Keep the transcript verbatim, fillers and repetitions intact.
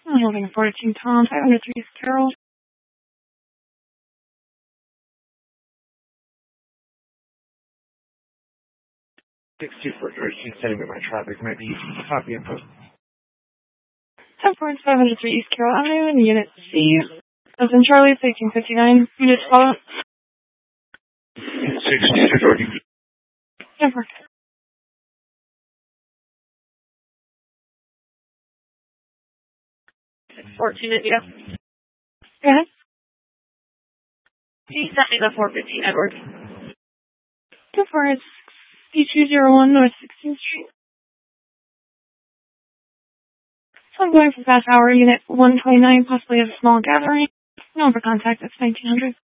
I'm holding forty-two Tom, five hundred three East Carroll. six two four thirteen, setting up my traffic might be copy info. ten four five hundred three East Carroll Avenue in Unit C. As in Charlie, eighteen fifty-nine. Unit follow. six two four. ten four. fourteen at yes. Go ahead. He sent me the four fifteen Edward. Go for it. D two zero one North sixteenth Street. So I'm going for fast hour unit one twenty-nine, possibly a small gathering. Number contact, that's nineteen hundred.